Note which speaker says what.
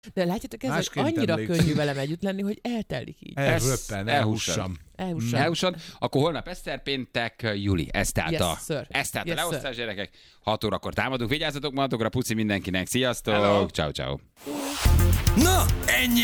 Speaker 1: De látjátok, ez hogy annyira könnyű velem együtt lenni, hogy eltelik így.
Speaker 2: Elhússam. Akkor holnap Eszter, péntek Juli. Ez tehát a leosztás, gyerekek. 6 órakor támadunk. Vigyázzatok magatokra, puci mindenkinek. Sziasztok! Ciao.
Speaker 3: Na, ennyi